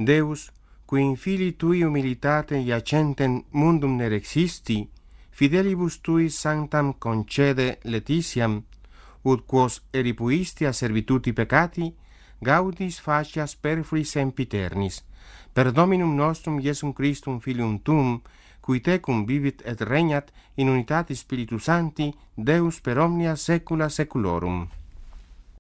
Deus, qui in filii tui humilitate iacentem mundum nerexisti, fidelibus tui sanctam concede letitiam, ut quos eripuisti a servituti peccati, gaudis facias perfui sempiternis, per Dominum nostrum Iesum Christum Filium tuum, qui tecum vivit et regnat in unitatis Spiritus Sancti, Deus per omnia saecula saeculorum.